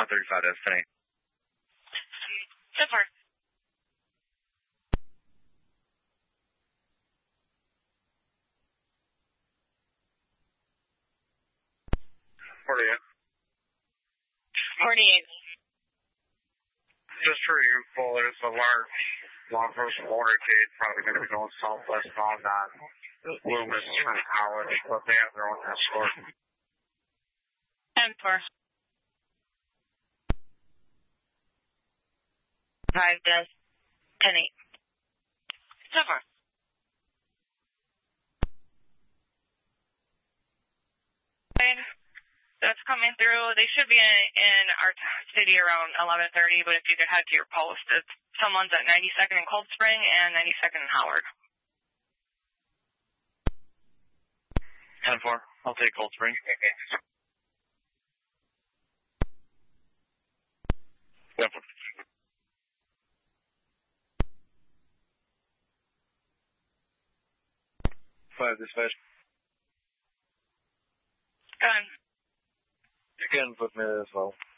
135 Destiny. So far. Just for your info, there's a large law enforcement motorcade probably going to be going southwestbound on Loomis from College, but they have their own escort. 10-4. 5 Des. 10-8. So far. That's coming through. They should be in our city around 11:30, but if you could head to your post, someone's at 92nd in Cold Spring and 92nd in Howard. 10-4. I'll take Cold Spring. Yep. 5 dispatch. Gun. You can put me there as well.